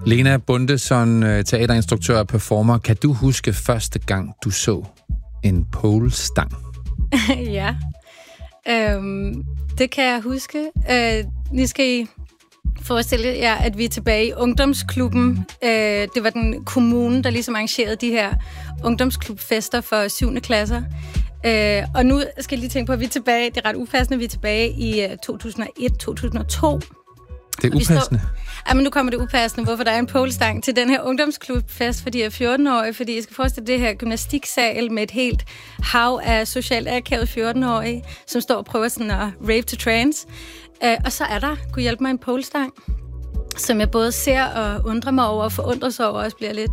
Lena Bundesson, teaterinstruktør og performer. Kan du huske første gang, du så en polestang? Ja, det kan jeg huske. Nu skal I forestille jer, at vi er tilbage i ungdomsklubben. Det var den kommune, der ligesom arrangerede de her ungdomsklubfester for 7. klasser. Og nu skal jeg lige tænke på, at vi er tilbage. Det er ret upassende, vi er tilbage i 2001-2002. Det er upassende? Men nu kommer det upassende, hvorfor der er en polestang til den her ungdomsklubfest for de her 14-årige, fordi jeg skal forestille det her gymnastiksal med et helt hav af socialt akavet 14-årige, som står og prøver sådan at rave to trance. Og så er der, kunne hjælpe mig, en polestang, som jeg både ser og undrer mig over og forundres over, og også bliver lidt